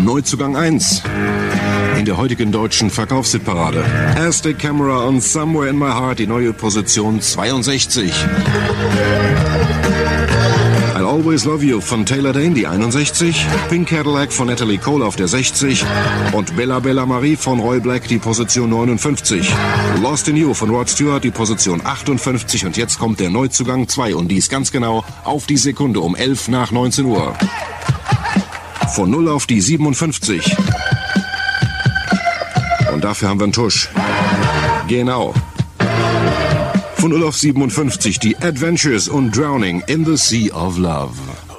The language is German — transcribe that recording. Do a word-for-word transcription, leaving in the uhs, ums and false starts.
Neuzugang eins in der heutigen deutschen Verkaufshitparade. Aztec Camera on Somewhere in My Heart, die neue Position zweiundsechzig. I'll Always Love You von Taylor Dayne, die einundsechzig. Pink Cadillac von Natalie Cole auf der sechzig. Und Bella Bella Marie von Roy Black, die Position neunundfünfzig. Lost in You von Rod Stewart, die Position achtundfünfzig. Und jetzt kommt der Neuzugang zwei. Und dies ganz genau auf die Sekunde um elf nach neunzehn Uhr. Von null auf die siebenundfünfzig. Und dafür haben wir einen Tusch. Genau. Von null auf siebenundfünfzig die Adventures und Drowning in the Sea of Love.